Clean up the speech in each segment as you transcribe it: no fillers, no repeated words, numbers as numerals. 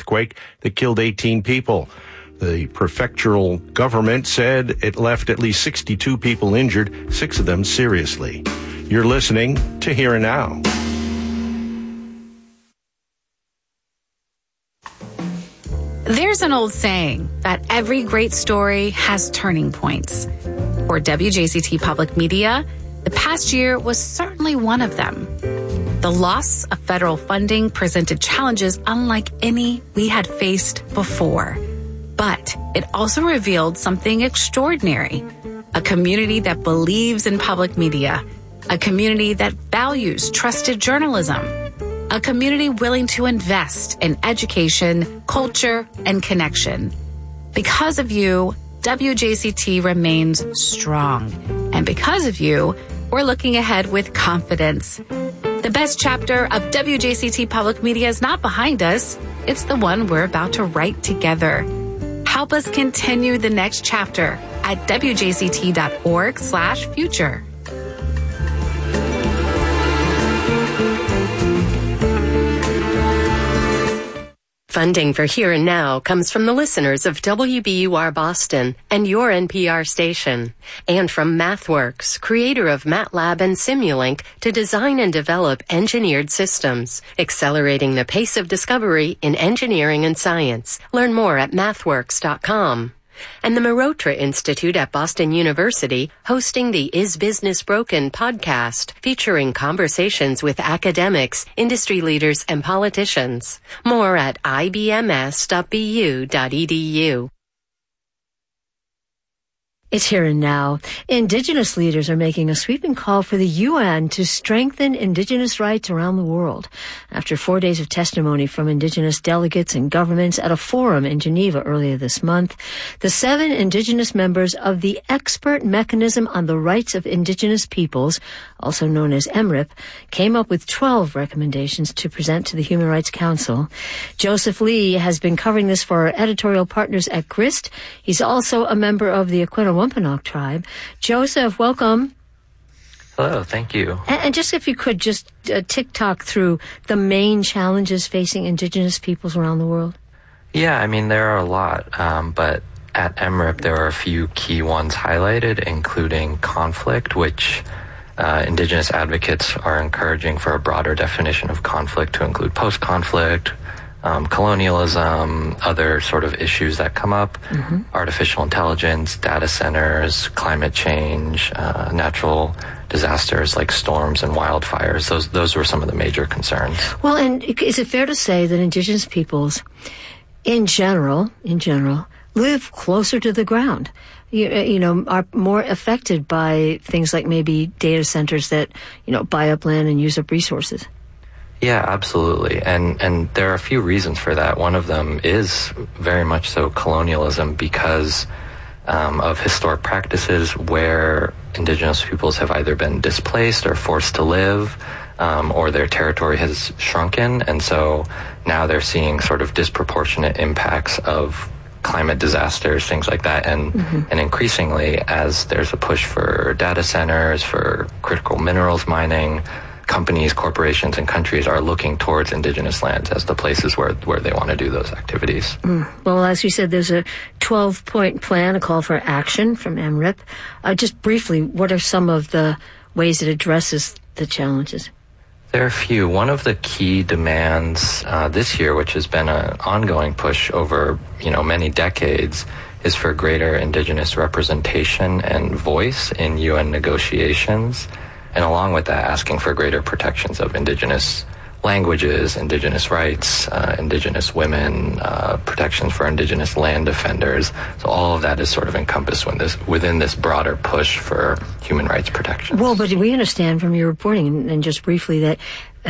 earthquake that killed 18 people. The prefectural government said it left at least 62 people injured, 6 of them seriously. You're listening to Here and Now. There's an old saying that every great story has turning points. For WJCT Public Media, the past year was certainly one of them. The loss of federal funding presented challenges unlike any we had faced before. But it also revealed something extraordinary. A community that believes in public media. A community that values trusted journalism. A community willing to invest in education, culture, and connection. Because of you, WJCT remains strong. And because of you, we're looking ahead with confidence. The best chapter of WJCT Public Media is not behind us. It's the one we're about to write together. Help us continue the next chapter at wjct.org/future. Funding for Here and Now comes from the listeners of WBUR Boston and your NPR station, and from MathWorks, creator of MATLAB and Simulink, to design and develop engineered systems, accelerating the pace of discovery in engineering and science. Learn more at mathworks.com. And the Marotra Institute at Boston University hosting the Is Business Broken podcast, featuring conversations with academics, industry leaders, and politicians. More at ibms.bu.edu. It's Here and Now. Indigenous leaders are making a sweeping call for the UN to strengthen Indigenous rights around the world. After 4 days of testimony from Indigenous delegates and governments at a forum in Geneva earlier this month, the 7 Indigenous members of the Expert Mechanism on the Rights of Indigenous Peoples, also known as EMRIP, came up with 12 recommendations to present to the Human Rights Council. Joseph Lee has been covering this for our editorial partners at GRIST. He's also a member of the Wampanoag tribe. Joseph, welcome. Hello, thank you. And just if you could just tick-tock through the main challenges facing Indigenous peoples around the world. Yeah, I mean, there are a lot, but at EMRIP there are a few key ones highlighted, including conflict, which Indigenous advocates are encouraging for a broader definition of conflict to include post-conflict, colonialism, other sort of issues that come up, artificial intelligence, data centers, climate change, natural disasters like storms and wildfires. Those were some of the major concerns. Well, and is it fair to say that Indigenous peoples, in general, live closer to the ground? You know, are more affected by things like maybe data centers that, buy up land and use up resources? Yeah, absolutely. And there are a few reasons for that. One of them is very much so colonialism because of historic practices where Indigenous peoples have either been displaced or forced to live, or their territory has shrunken. And so now they're seeing sort of disproportionate impacts of climate disasters, things like that. And increasingly, as there's a push for data centers, for critical minerals mining, companies, corporations, and countries are looking towards Indigenous lands as the places where they want to do those activities. Well, as you said, there's a 12-point plan, a call for action from EMRIP. Just briefly, what are some of the ways it addresses the challenges? There are a few. One of the key demands this year, which has been an ongoing push over many decades, is for greater Indigenous representation and voice in UN negotiations. And along with that, asking for greater protections of Indigenous languages, Indigenous rights, Indigenous women, protections for Indigenous land defenders. So all of that is sort of encompassed within this broader push for human rights protection. Well, but we understand from your reporting, and just briefly, that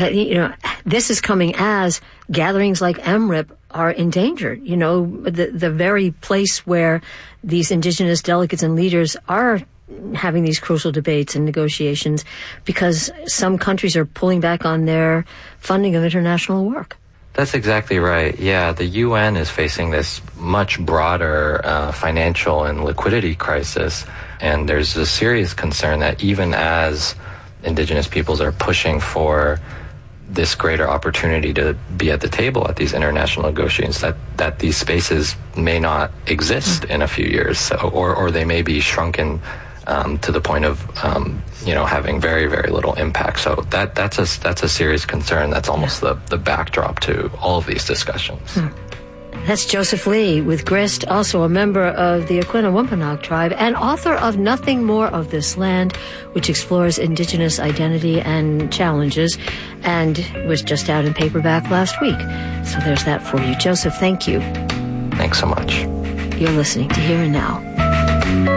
this is coming as gatherings like EMRIP are endangered. The very place where these Indigenous delegates and leaders are having these crucial debates and negotiations, because some countries are pulling back on their funding of international work. That's exactly right. Yeah, the UN is facing this much broader financial and liquidity crisis, and there's a serious concern that even as Indigenous peoples are pushing for this greater opportunity to be at the table at these international negotiations, that these spaces may not exist in a few years, so, or they may be shrunken to the point of having very, very little impact. So that's a serious concern. That's almost the backdrop to all of these discussions. That's Joseph Lee with Grist, also a member of the Aquinnah Wampanoag tribe and author of Nothing More of This Land, which explores indigenous identity and challenges, and was just out in paperback last week. So there's that for you. Joseph, thank you. Thanks so much. You're listening to Here and Now.